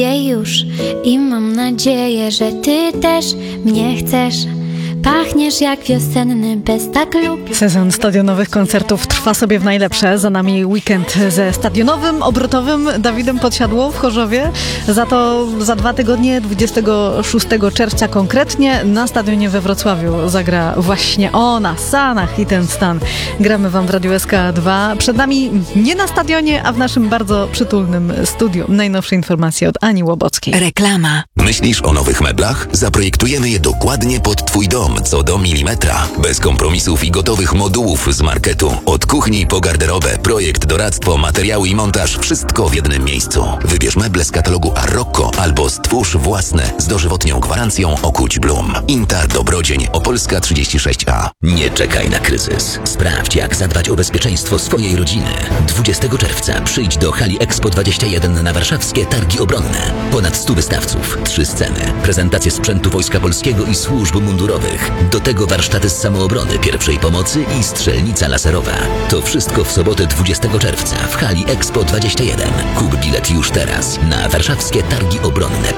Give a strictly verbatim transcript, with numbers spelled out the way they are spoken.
Już i mam nadzieję, że ty też mnie chcesz. Pachniesz jak wiosenny bestak lub... Sezon stadionowych koncertów trwa sobie w najlepsze. Za nami weekend ze stadionowym, obrotowym Dawidem Podsiadło w Chorzowie. Za to za dwa tygodnie, dwudziestego szóstego czerwca konkretnie, na stadionie we Wrocławiu zagra właśnie ona, Sana Hit and Stan. Gramy wam w Radiu S K dwa. Przed nami nie na stadionie, a w naszym bardzo przytulnym studiu. Najnowsze informacje od Ani Łobockiej. Reklama. Myślisz o nowych meblach? Zaprojektujemy je dokładnie pod twój dom, co do milimetra. Bez kompromisów i gotowych modułów z marketu. Od kuchni po garderobę, projekt, doradztwo, materiały i montaż. Wszystko w jednym miejscu. Wybierz meble z katalogu Arocco albo stwórz własne z dożywotnią gwarancją Okuć Blum. Intar Dobrodzień, Opolska trzydzieści sześć A. Nie czekaj na kryzys. Sprawdź, jak zadbać o bezpieczeństwo swojej rodziny. dwudziestego czerwca przyjdź do hali Expo dwadzieścia jeden na warszawskie Targi Obronne. Ponad stu wystawców, trzy sceny, prezentacje sprzętu Wojska Polskiego i służb mundurowych. Do tego warsztaty z samoobrony, pierwszej pomocy i strzelnica laserowa. To wszystko w sobotę dwudziestego czerwca w hali Expo dwadzieścia jeden. Kup bilet już teraz na warszawskie targi obronne